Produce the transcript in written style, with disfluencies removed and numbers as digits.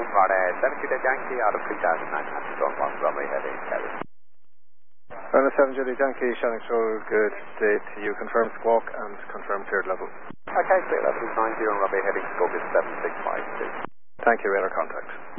for 7 Juliet Yankee out of 3,900 Stonewall runway heading Paris. Runway 7 Juliet Yankee, Shannon Road, good day to you. Confirm squawk and confirm cleared level. Okay, clear level is 90, runway heading scope is 7652. Thank you, radar contact.